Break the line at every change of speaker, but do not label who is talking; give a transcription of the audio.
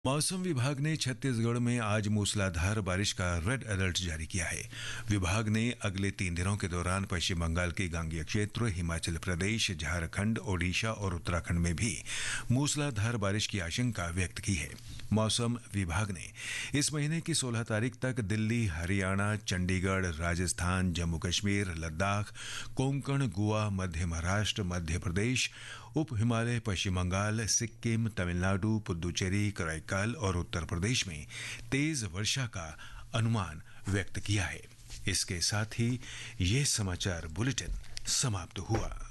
मौसम विभाग ने छत्तीसगढ़ में आज मूसलाधार बारिश का रेड अलर्ट जारी किया है। विभाग ने अगले 3 दिनों के दौरान पश्चिम बंगाल के गांगेय क्षेत्र, हिमाचल प्रदेश, झारखंड, ओडिशा और उत्तराखंड में भी मूसलाधार बारिश की आशंका व्यक्त की है। मौसम विभाग ने इस महीने की 16 तारीख तक दिल्ली, हरियाणा, चंडीगढ़, राजस्थान, जम्मू कश्मीर, लद्दाख, कोंकण, गोवा, मध्य महाराष्ट्र, मध्य प्रदेश, उप हिमालय, पश्चिम बंगाल, सिक्किम, तमिलनाडु, पुदुचेरी, कराईकल और उत्तर प्रदेश में तेज वर्षा का अनुमान व्यक्त किया है। इसके साथ ही ये समाचार बुलेटिन समाप्त हुआ।